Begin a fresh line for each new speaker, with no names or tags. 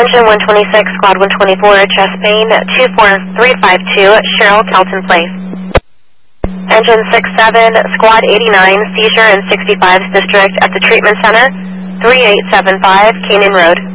Engine 126, Squad 124, chest pain, 24352, Cheryl, Kelton Place. Engine 67, Squad 89, seizure in 65's district at the treatment center, 3875, Canyon Road.